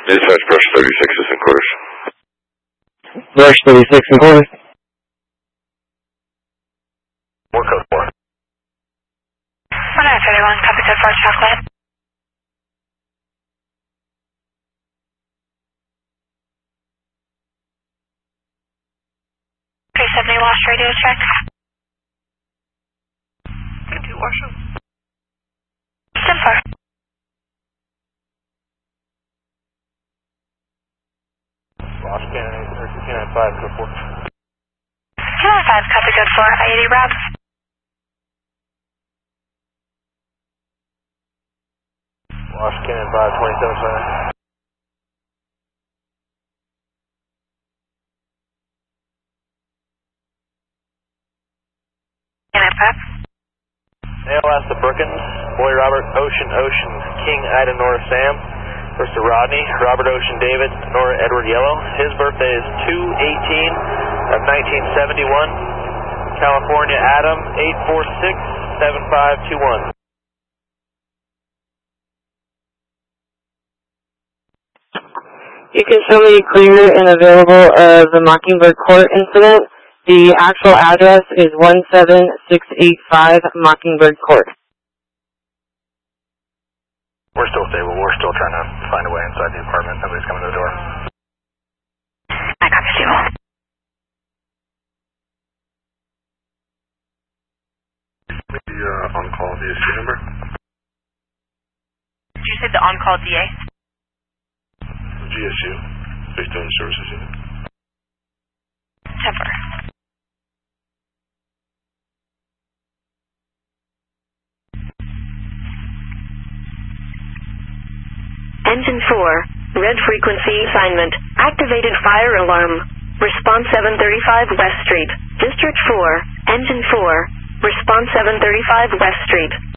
Dispatch, brush 36 is in quarters. Brush 36 in quarters. More code 4. 1931, copy code 4, chocolate. 370 lost radio check. 2 Washington. Stand for. Lost Cannon 5, code 4. Cannon 5, copy code 4, I-80 Rob. Lost Cannon 5, 27 7. Cannon 5. ALS to Brookins, Boy Robert, Ocean, King Ida Nora Sam. First to Rodney, Robert Ocean David, Nora Edward Yellow. His birthday is 2/18 of 1971. California Adam, 846-7521. You can show me clear and available of the Mockingbird Court incident. The actual address is 17685 Mockingbird Court. We're still stable. We're still trying to find a way inside the apartment. Nobody's coming to the door. I copy you. The on-call DSU number? Did you say the on-call DA? GSU, Victim Services Unit. Temper. Engine 4, red frequency assignment, activated fire alarm, response 735 West Street, District 4, Engine 4, response 735 West Street.